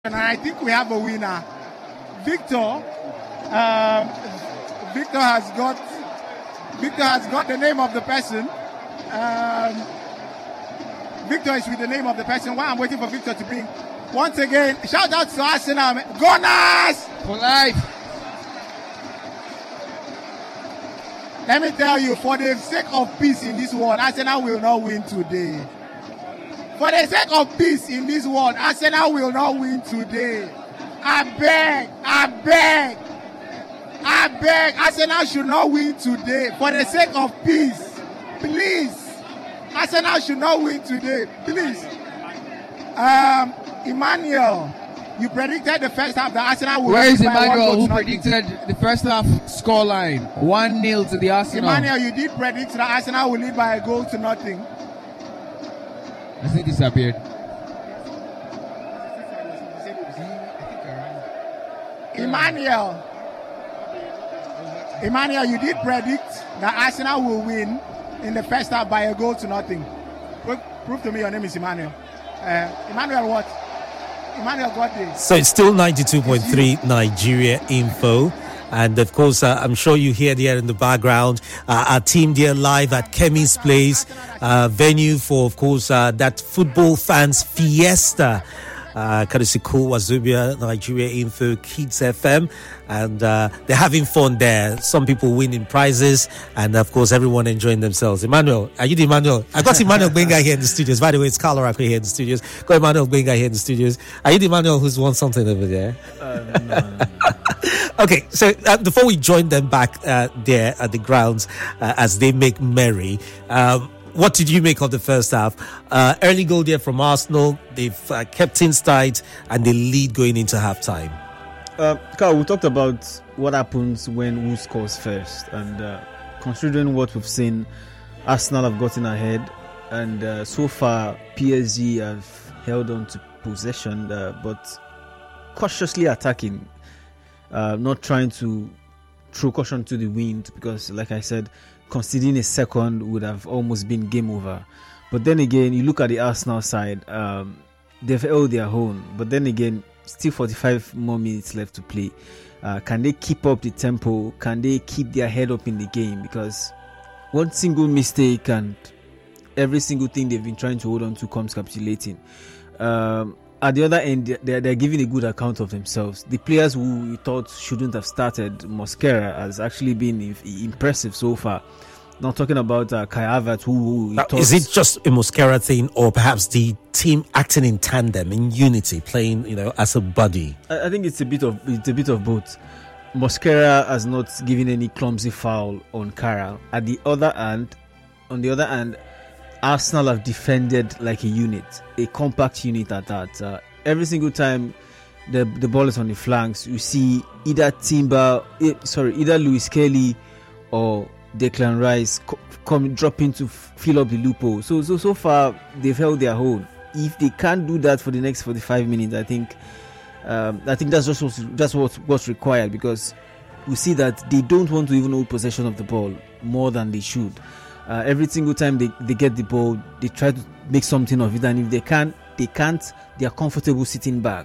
And I think we have a winner. Victor. Victor has got the name of the person. Victor is with the name of the person. While I'm waiting for Victor to bring. Once again, shout out to Arsenal. Gunners! For life. Let me tell you, for the sake of peace in this world, Arsenal will not win today. For the sake of peace in this world, Arsenal will not win today. I beg, Arsenal should not win today. For the sake of peace, please. Arsenal should not win today, please. Emmanuel, you predicted the first half that Arsenal will win. Where is Emmanuel who predicted the first half scoreline? 1-0 to the Arsenal. Emmanuel, you did predict that Arsenal will lead by a goal to nothing. Has he disappeared? Emmanuel, you did predict that Arsenal will win in the first half by a goal to nothing. Prove to me your name is Emmanuel. Emmanuel what? Emmanuel got this. So it's still 92.3 Nigeria Info. And of course, I'm sure you hear there in the background, our team there live at Kemi's Place, venue for, of course, that football fans fiesta. Courtesy Cool Wazobia, Nigeria Info, Kids FM, and they're having fun there. Some people winning prizes, and of course, everyone enjoying themselves. Emmanuel, are you the Emmanuel? I got Emmanuel Benga here in the studios. By the way, it's Carlo Rapper here in the studios. Got Emmanuel Benga here in the studios. Are you the Emmanuel who's won something over there? No. Okay, so before we join them back there at the grounds as they make merry, what did you make of the first half? Early goal there from Arsenal. They've kept things tight and they lead going into halftime. Carl, we talked about what happens when who scores first. And considering what we've seen, Arsenal have gotten ahead. And so far, PSG have held on to possession, but cautiously attacking. Not trying to throw caution to the wind because, like I said, conceding a second would have almost been game over. But then again, you look at the Arsenal side, they've held their own. But then again, still 45 more minutes left to play. Can they keep up the tempo? Can they keep their head up in the game? Because one single mistake and every single thing they've been trying to hold on to comes capitulating. At the other end, they're giving a good account of themselves. The players who we thought shouldn't have started, Mosquera, has actually been impressive so far. Not talking about Kai Havertz, who now, is it just a Mosquera thing, or perhaps the team acting in tandem, in unity, playing, as a buddy? I think it's a bit of both. Mosquera has not given any clumsy foul on Kara. On the other hand, Arsenal have defended like a unit, a compact unit at that. Every single time the ball is on the flanks, you see either Lewis Kelly or Declan Rice dropping to fill up the loophole. So far they've held their own. If they can't do that for the next 45 minutes, I think that's what's required, because we see that they don't want to even hold possession of the ball more than they should. Every single time they get the ball, they try to make something of it, and if they can't, they are comfortable sitting back.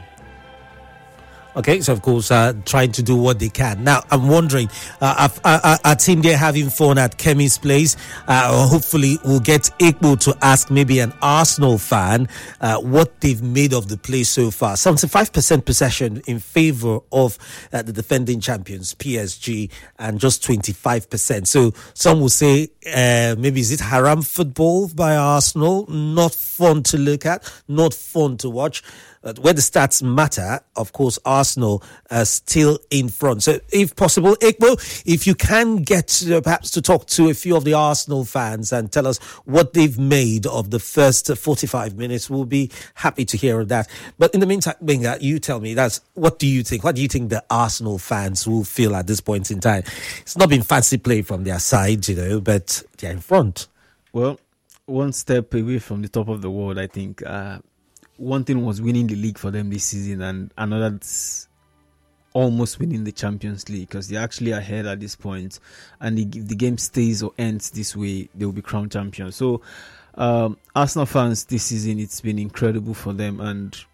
Okay, so of course, trying to do what they can. Now, I'm wondering, our team there having fun at Kemi's Place. Hopefully, we'll get Ekbo to ask maybe an Arsenal fan what they've made of the play so far. 75% possession in favour of the defending champions, PSG, and just 25%. So some will say, maybe is it haram football by Arsenal? Not fun to look at, not fun to watch. Where the stats matter, of course, Arsenal are still in front. So, if possible, Ekbo, if you can get perhaps to talk to a few of the Arsenal fans and tell us what they've made of the first 45 minutes, we'll be happy to hear that. But in the meantime, Benga, you tell me, what do you think? What do you think the Arsenal fans will feel at this point in time? It's not been fancy play from their side, but they're in front. Well, one step away from the top of the world, I think. One thing was winning the league for them this season, and another almost winning the Champions League, because they're actually ahead at this point. And if the game stays or ends this way, they will be crowned champions. So Arsenal fans this season, it's been incredible for them, and